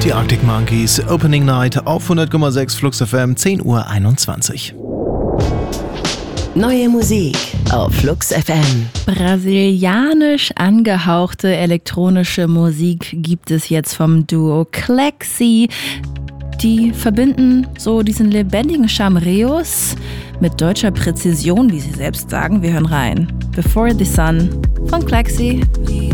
Die Arctic Monkeys, Opening Night auf 100,6 Flux FM, 10:21 Uhr. Neue Musik auf Flux FM. Brasilianisch angehauchte elektronische Musik gibt es jetzt vom Duo Clexi. Die verbinden so diesen lebendigen Chamreos mit deutscher Präzision, wie sie selbst sagen. Wir hören rein. Before the Sun von Clexi.